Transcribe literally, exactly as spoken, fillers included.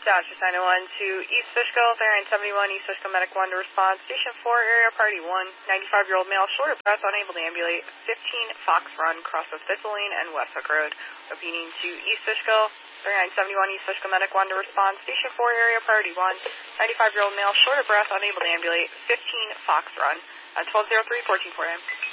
Dodgers nine oh one to East Fishkill, Fairline seventy-one, East Fishkill Medic one to respond. Station four, area party one, ninety-five-year-old male, short of breath, unable to ambulate, fifteen Fox Run, cross of Thistle Lane and West Hook Road. Repeating to East Fishkill, Fairline seventy-one, East Fishkill Medic one to respond. Station four, area party one, ninety-five-year-old male, short of breath, unable to ambulate, fifteen Fox Run. Uh, twelve oh three, fourteen four A M.